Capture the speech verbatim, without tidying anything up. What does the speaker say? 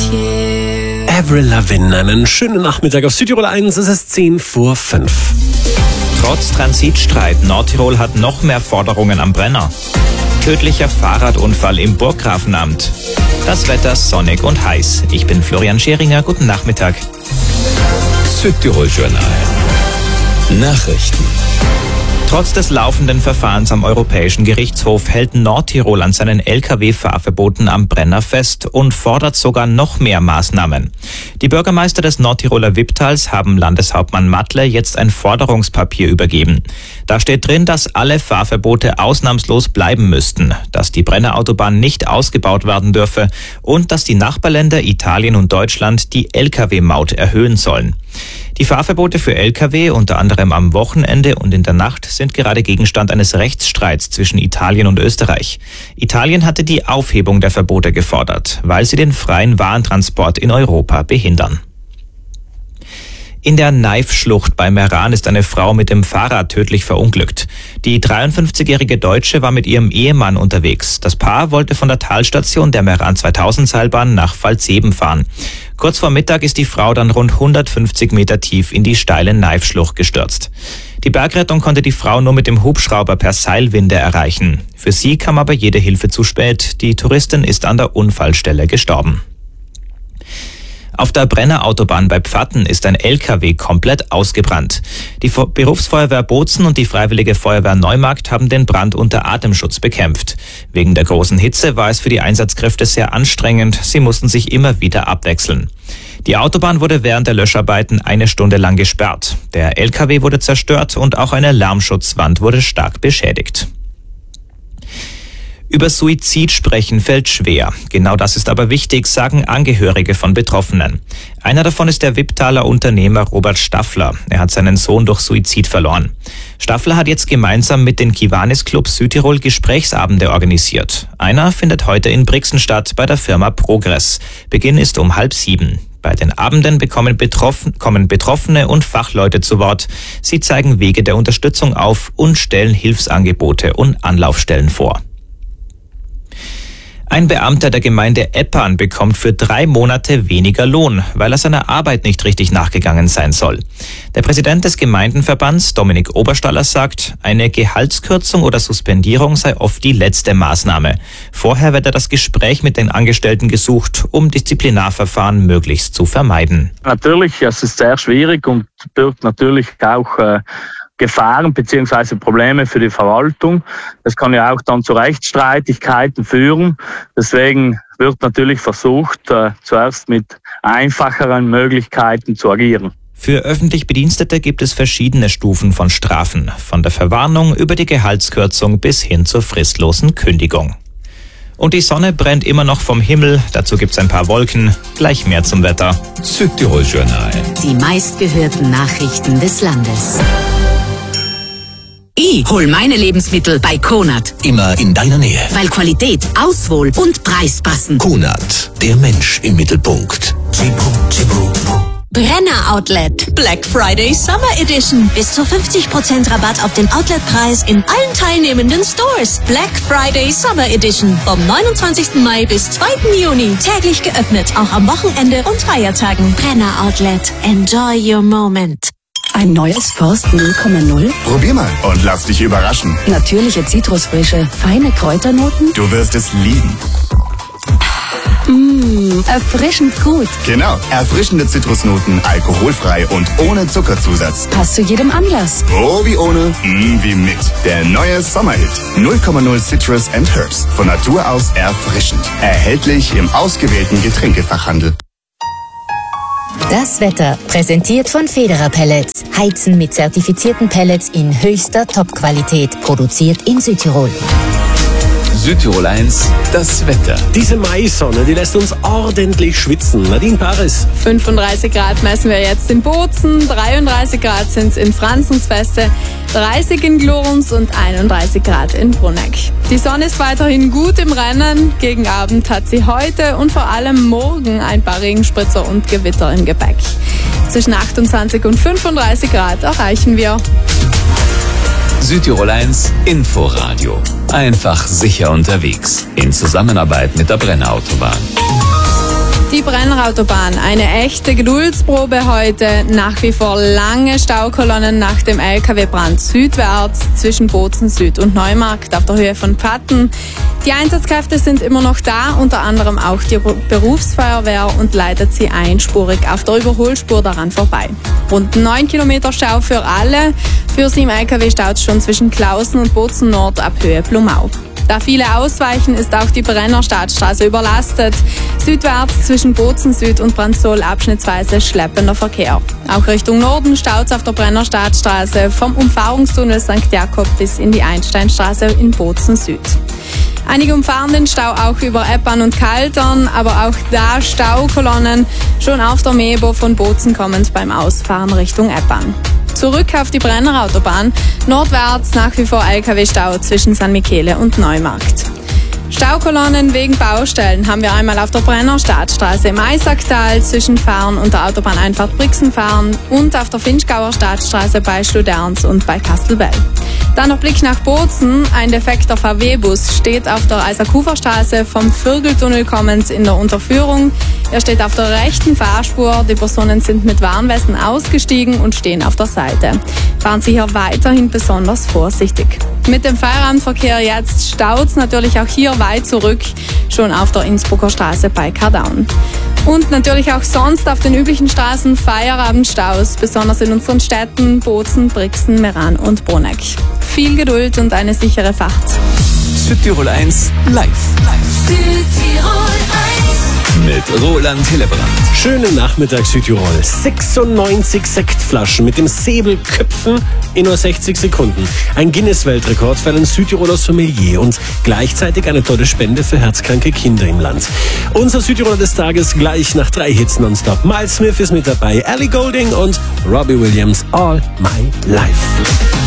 Avril Lavigne, einen schönen Nachmittag auf Südtirol eins, es ist zehn vor fünf. Trotz Transitstreit, Nordtirol hat noch mehr Forderungen am Brenner. Tödlicher Fahrradunfall im Burggrafenamt. Das Wetter sonnig und heiß. Ich bin Florian Scheringer, guten Nachmittag. Südtirol Journal. Nachrichten. Trotz des laufenden Verfahrens am Europäischen Gerichtshof hält Nordtirol an seinen L K W-Fahrverboten am Brenner fest und fordert sogar noch mehr Maßnahmen. Die Bürgermeister des Nordtiroler Wipptals haben Landeshauptmann Mattler jetzt ein Forderungspapier übergeben. Da steht drin, dass alle Fahrverbote ausnahmslos bleiben müssten, dass die Brennerautobahn nicht ausgebaut werden dürfe und dass die Nachbarländer Italien und Deutschland die L K W-Maut erhöhen sollen. Die Fahrverbote für L K W, unter anderem am Wochenende und in der Nacht, sind gerade Gegenstand eines Rechtsstreits zwischen Italien und Österreich. Italien hatte die Aufhebung der Verbote gefordert, weil sie den freien Warentransport in Europa behindern. In der Kneif-Schlucht bei Meran ist eine Frau mit dem Fahrrad tödlich verunglückt. Die dreiundfünfzigjährige Deutsche war mit ihrem Ehemann unterwegs. Das Paar wollte von der Talstation der Meran zweitausend Seilbahn nach Pfalzeben fahren. Kurz vor Mittag ist die Frau dann rund hundertfünfzig Meter tief in die steile Kneif-Schlucht gestürzt. Die Bergrettung konnte die Frau nur mit dem Hubschrauber per Seilwinde erreichen. Für sie kam aber jede Hilfe zu spät. Die Touristin ist an der Unfallstelle gestorben. Auf der Brennerautobahn bei Pfatten ist ein L K W komplett ausgebrannt. Die Berufsfeuerwehr Bozen und die Freiwillige Feuerwehr Neumarkt haben den Brand unter Atemschutz bekämpft. Wegen der großen Hitze war es für die Einsatzkräfte sehr anstrengend. Sie mussten sich immer wieder abwechseln. Die Autobahn wurde während der Löscharbeiten eine Stunde lang gesperrt. Der L K W wurde zerstört und auch eine Lärmschutzwand wurde stark beschädigt. Über Suizid sprechen fällt schwer. Genau das ist aber wichtig, sagen Angehörige von Betroffenen. Einer davon ist der Wipptaler Unternehmer Robert Staffler. Er hat seinen Sohn durch Suizid verloren. Staffler hat jetzt gemeinsam mit den Kiwanis Club Südtirol Gesprächsabende organisiert. Einer findet heute in Brixen statt bei der Firma Progress. Beginn ist um halb sieben. Bei den Abenden bekommen Betroffen, kommen Betroffene und Fachleute zu Wort. Sie zeigen Wege der Unterstützung auf und stellen Hilfsangebote und Anlaufstellen vor. Ein Beamter der Gemeinde Eppan bekommt für drei Monate weniger Lohn, weil er seiner Arbeit nicht richtig nachgegangen sein soll. Der Präsident des Gemeindenverbands, Dominik Oberstaller, sagt, eine Gehaltskürzung oder Suspendierung sei oft die letzte Maßnahme. Vorher werde das Gespräch mit den Angestellten gesucht, um Disziplinarverfahren möglichst zu vermeiden. Natürlich, es ist sehr schwierig und birgt natürlich auch äh, Gefahren bzw. Probleme für die Verwaltung. Das kann ja auch dann zu Rechtsstreitigkeiten führen. Deswegen wird natürlich versucht, äh, zuerst mit einfacheren Möglichkeiten zu agieren. Für öffentlich Bedienstete gibt es verschiedene Stufen von Strafen, von der Verwarnung über die Gehaltskürzung bis hin zur fristlosen Kündigung. Und die Sonne brennt immer noch vom Himmel, dazu gibt's ein paar Wolken, gleich mehr zum Wetter. Südtirol Journal. Die meistgehörten Nachrichten des Landes. Ich hol meine Lebensmittel bei Konad. Immer in deiner Nähe. Weil Qualität, Auswahl und Preis passen. Konad, der Mensch im Mittelpunkt. Brenner Outlet. Black Friday Summer Edition. Bis zu fünfzig Prozent Rabatt auf den Outletpreis in allen teilnehmenden Stores. Black Friday Summer Edition. Vom neunundzwanzigsten Mai bis zweiten Juni. Täglich geöffnet, auch am Wochenende und Feiertagen. Brenner Outlet. Enjoy your moment. Ein neues Forst null Komma null? Probier mal und lass dich überraschen. Natürliche Zitrusfrische, feine Kräuternoten? Du wirst es lieben. Mmh, erfrischend gut. Genau, erfrischende Zitrusnoten, alkoholfrei und ohne Zuckerzusatz. Passt zu jedem Anlass. Oh wie ohne, mm wie mit. Der neue Sommerhit. null Komma null Citrus and Herbs. Von Natur aus erfrischend. Erhältlich im ausgewählten Getränkefachhandel. Das Wetter, präsentiert von Federer Pellets. Heizen mit zertifizierten Pellets in höchster Top-Qualität. Produziert in Südtirol. Südtirol eins, das Wetter. Diese Maisonne, die lässt uns ordentlich schwitzen. Nadine Paris. fünfunddreißig Grad messen wir jetzt in Bozen, dreiunddreißig Grad sind es in Franzensfeste, dreißig in Glurns und einunddreißig Grad in Bruneck. Die Sonne ist weiterhin gut im Rennen. Gegen Abend hat sie heute und vor allem morgen ein paar Regenspritzer und Gewitter im Gepäck. Zwischen achtundzwanzig und fünfunddreißig Grad erreichen wir. Südtirol eins Inforadio. Einfach sicher unterwegs. In Zusammenarbeit mit der Brennerautobahn. Die Brennerautobahn, eine echte Geduldsprobe heute. Nach wie vor lange Staukolonnen nach dem L K W-Brand südwärts zwischen Bozen Süd und Neumarkt auf der Höhe von Patten. Die Einsatzkräfte sind immer noch da, unter anderem auch die Berufsfeuerwehr, und leitet sie einspurig auf der Überholspur daran vorbei. Rund neun Kilometer Stau für alle. Für sieben L K W staut schon zwischen Klausen und Bozen Nord ab Höhe Blumau. Da viele ausweichen, ist auch die Brenner Staatsstraße überlastet. Südwärts zwischen Bozen Süd und Brandsol abschnittsweise schleppender Verkehr. Auch Richtung Norden staut es auf der Brenner Staatsstraße vom Umfahrungstunnel Sankt Jakob bis in die Einsteinstraße in Bozen Süd. Einige umfahren den Stau auch über Eppan und Kaltern, aber auch da Staukolonnen, schon auf der Mebo von Bozen kommend beim Ausfahren Richtung Eppan. Zurück auf die Brennerautobahn, nordwärts nach wie vor L K W-Stau zwischen San Michele und Neumarkt. Staukolonnen wegen Baustellen haben wir einmal auf der Brenner Staatsstraße im Eisacktal zwischen Fahren und der Autobahneinfahrt Brixenfahren und auf der Finchgauer Staatsstraße bei Schluderns und bei Kastelbell. Dann noch Blick nach Bozen. Ein defekter V W-Bus steht auf der Eisakuferstraße vom Viergeltunnel kommend in der Unterführung. Er steht auf der rechten Fahrspur. Die Personen sind mit Warnwesten ausgestiegen und stehen auf der Seite. Fahren Sie hier weiterhin besonders vorsichtig. Mit dem Feierabendverkehr jetzt staut's natürlich auch hier weit zurück, schon auf der Innsbrucker Straße bei Kardaun. Und natürlich auch sonst auf den üblichen Straßen Feierabendstaus, besonders in unseren Städten Bozen, Brixen, Meran und Bruneck. Viel Geduld und eine sichere Fahrt. Südtirol eins live. Südtirol Mit Roland Hillebrand. Schönen Nachmittag Südtirol. sechsundneunzig Sektflaschen mit dem Säbel köpfen in nur sechzig Sekunden. Ein Guinness-Weltrekord für einen Südtiroler Sommelier und gleichzeitig eine tolle Spende für herzkranke Kinder im Land. Unser Südtiroler des Tages gleich nach drei Hits nonstop. Miles Smith ist mit dabei, Ellie Goulding und Robbie Williams, All My Life.